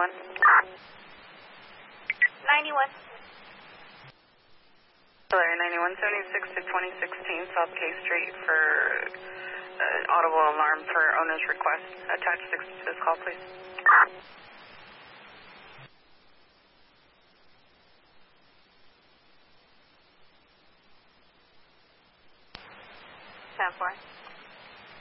91. 91. Larry 91, 76 to 2016 South K Street for audible alarm for owner's request. Attach 6 to this call, please. 10-4.